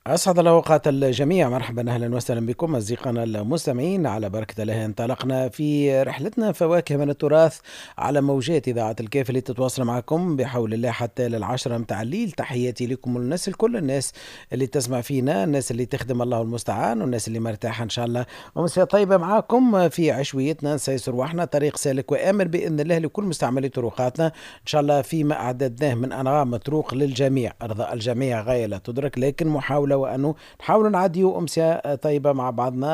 أسعد الله أوقات الجميع، مرحبا أهلا وسهلا بكم أصدقائنا المستمعين. على بركة الله انطلقنا في رحلتنا فواكه من التراث على موجات إذاعة الكيف اللي تتواصل معكم بحول الله حتى للعشرة متاع الليل. تحياتي لكم والناس الكل، الناس اللي تسمع فينا، الناس اللي تخدم الله المستعان، والناس اللي مرتاحة إن شاء الله. ومساء طيبة معاكم في عشويتنا نسيسر روحنا طريق سالك وآمن بإذن الله لكل مستعملي طرقاتنا إن شاء الله، فيما أعددناه من أنغام مطروق للجميع. أرضاء الجميع غاية لا تدرك، لكن محاولة وأنه نحاول نعدي أمسية طيبة مع بعضنا.